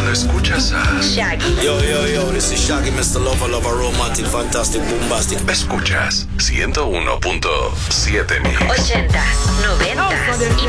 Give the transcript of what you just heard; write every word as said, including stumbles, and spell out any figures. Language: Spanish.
Solo escuchas a Shaggy. Yo, yo, yo, this is Shaggy, mister Lover, Lover, Romantic, Fantastic, Bombastic. Escuchas ciento uno punto siete Mix. Ochentas, noventas y